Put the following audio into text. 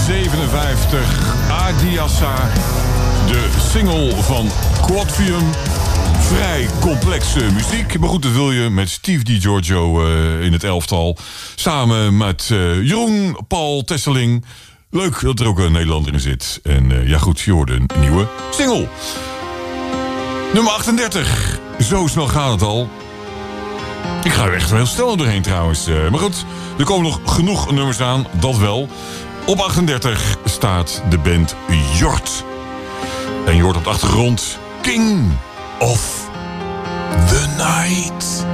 1957, Adiassa, de single van Quadrium. Vrij complexe muziek, maar goed, dat wil je met Steve DiGiorgio in het elftal. Samen met Jeroen, Paul, Tesseling. Leuk dat er ook een Nederlander in zit. En ja goed, je hoorde een nieuwe single. Nummer 38. Zo snel gaat het al. Ik ga er echt wel heel snel doorheen trouwens. Maar goed, er komen nog genoeg nummers aan, dat wel. Op 38 staat de band Jort. En je hoort op de achtergrond King of the Night.